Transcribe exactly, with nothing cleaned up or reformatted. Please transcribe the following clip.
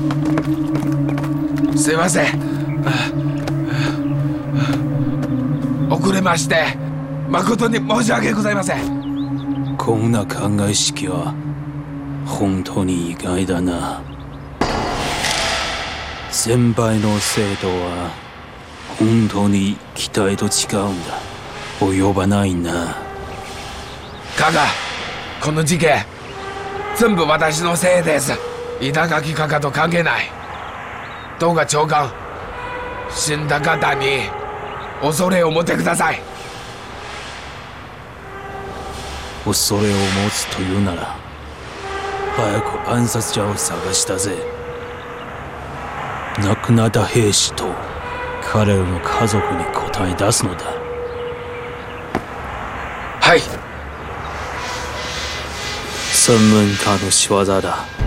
すいません。遅れまして誠に申し訳ございません。 こんな考え式は本当に意外だな。先輩の制度は本当に期待と違うんだ。及ばないな。 カカ、この事件全部私のせいです。板垣カカと関係ない。どうか長官、死んだ方に恐れを持ってください。 恐れを持つというなら早く暗殺者を探したぜ。亡くなった兵士と彼らの家族に答え出すのだ。 はい。 専門家の仕業だ。